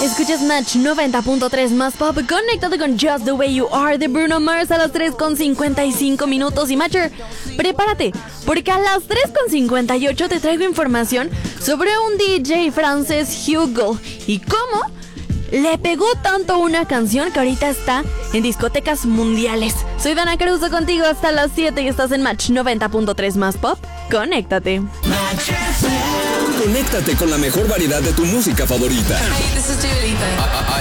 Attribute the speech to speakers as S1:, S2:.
S1: Escuchas Match 90.3 más pop, conectado con Just the Way You Are de Bruno Mars a las 3:55 y Matcher, prepárate, porque a las 3:58 te traigo información sobre un DJ francés, Hugo, y cómo le pegó tanto una canción que ahorita está en discotecas mundiales. Soy Dana Caruso contigo hasta las 7 y estás en Match 90.3 más pop. Conéctate.
S2: Conéctate con la mejor variedad de tu música favorita.
S3: Hey, this is Dua Lipa.